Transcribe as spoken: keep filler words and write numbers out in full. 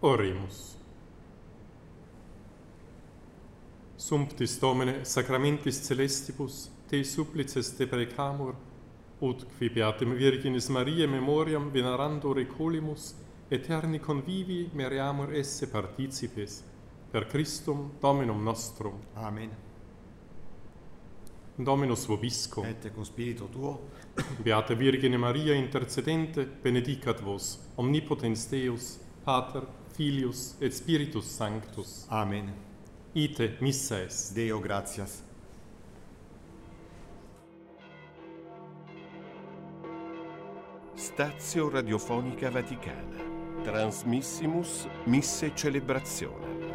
Oremus. Sumptis Domine sacramentis celestibus, te supplices te precamur, ut qui beatem Virginis Mariae memoriam venerando recolimus, eterni convivi meriamur esse participes, per Christum Dominum nostrum. Amen. Dominus vobiscum. Et cum spiritu tuo, Beata Virgine Maria intercedente, benedicat vos, omnipotens Deus, Pater, Filius et Spiritus Sanctus. Amen. Ite missa est. Deo gratias. Stazio Radiofonica Vaticana. Transmissimus Misse Celebrazione.